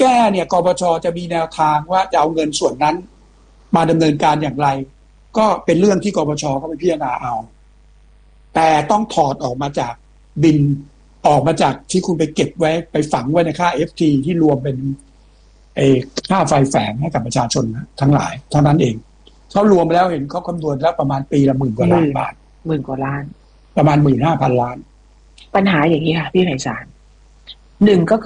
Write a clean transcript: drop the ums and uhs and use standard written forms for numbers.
ก้เนี่ยกปชจะมีแนวทางว่าจะเอาเงินส่วนนั้นมาดำเนินการอย่างไรก็เป็นเรื่องที่กปชเขาไปพิจารณาเอาแต่ต้องถอดออกมาจากบินออกมาจากที่คุณไปเก็บไว้ไปฝังไว้ในค่า FT ที่รวมเป็นค่าไฟแฝงให้กับประชาชนทั้งหลายเท่านั้นเองเขารวมแล้วเห็นเขาคำนวณแล้วประมาณปีละ10,000 กว่าล้านบาท 10,000 กว่าล้านประมาณ 15,000 ล้านปัญหาอย่างนี้ค่ะพี่ไพศาลหนึ่งก็